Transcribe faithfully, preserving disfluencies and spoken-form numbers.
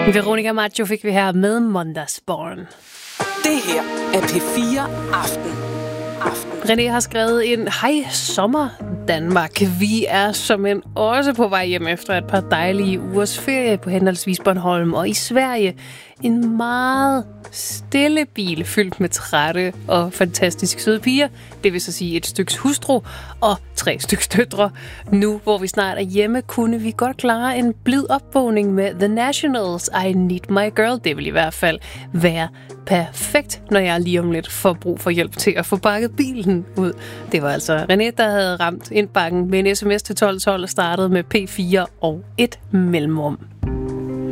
Veronica Maggio fik vi her med Mondasborn. Det her er P fire Aften. Aften. René har skrevet ind, hej sommer Danmark. Vi er som en også på vej hjem efter et par dejlige ugers ferie på henholdsvis Bornholm og i Sverige. En meget stille bil fyldt med trætte og fantastisk søde piger. Det vil så sige et styks hustru og tre styks døtre. Nu, hvor vi snart er hjemme, kunne vi godt klare en blid opvågning med The Nationals, I Need My Girl. Det vil i hvert fald være perfekt, når jeg lige om lidt får brug for hjælp til at få bakket bilen ud. Det var altså René, der havde ramt indbakken med en sms til tolv tolv og startede med P fire og et mellemrum.